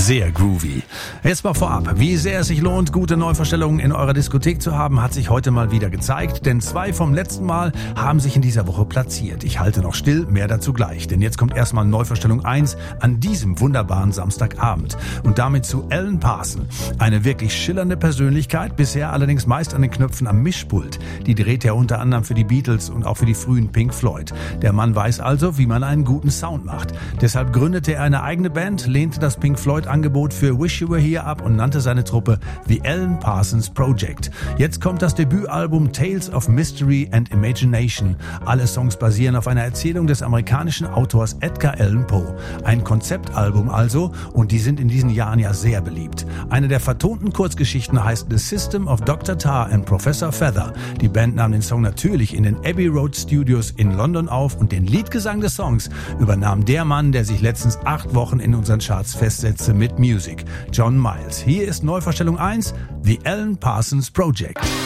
Sehr groovy. Jetzt mal vorab, wie sehr es sich lohnt, gute Neuvorstellungen in eurer Diskothek zu haben, hat sich heute mal wieder gezeigt, denn 2 vom letzten Mal haben sich in dieser Woche platziert. Ich halte noch still, mehr dazu gleich, denn jetzt kommt erstmal Neuvorstellung 1 an diesem wunderbaren Samstagabend und damit zu Alan Parsons. Eine wirklich schillernde Persönlichkeit, bisher allerdings meist an den Knöpfen am Mischpult. Die dreht er unter anderem für die Beatles und auch für die frühen Pink Floyd. Der Mann weiß also, wie man einen guten Sound macht. Deshalb gründete er eine eigene Band, lehnte das Pink Floyd-Angebot für Wish You Were Here ab und nannte seine Truppe The Alan Parsons Project. Jetzt kommt das Debütalbum Tales of Mystery and Imagination. Alle Songs basieren auf einer Erzählung des amerikanischen Autors Edgar Allan Poe. Ein Konzeptalbum also, und die sind in diesen Jahren ja sehr beliebt. Eine der vertonten Kurzgeschichten heißt The System of Dr. Tar and Professor Feather. Die Band nahm den Song natürlich in den Abbey Road Studios in London auf und den Leadgesang des Songs übernahm der Mann, der sich letztens 8 Wochen in unseren Charts festsetzte mit Music, John Miles. Hier ist Neuvorstellung 1, The Alan Parsons Project.